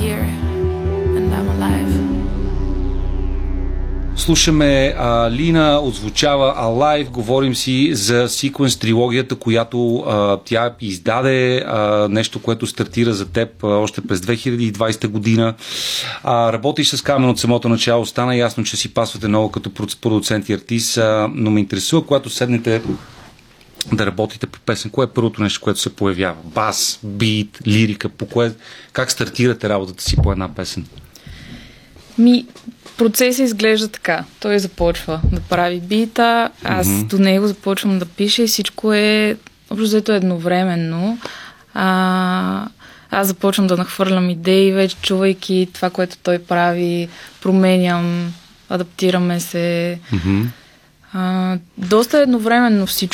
here and I'm alive. Слушаме Лина, отзвучава Alive, говорим си за Sequence трилогията, която тя издаде, нещо, което стартира за теб още през 2020 година. Работиш с Камен от самото начало, стана ясно, че си пасвате много като продуцент и артист, но ме интересува, когато седнете да работите по песен, кое е първото нещо, което се появява? Бас, бит, лирика, как стартирате работата си по една песен? Процесът изглежда така. Той започва да прави бита, аз до него започвам да пиша и всичко е общо едновременно. Аз започвам да нахвърлям идеи, вече чувайки това, което той прави, променям, адаптираме се. Доста едновременно всичко.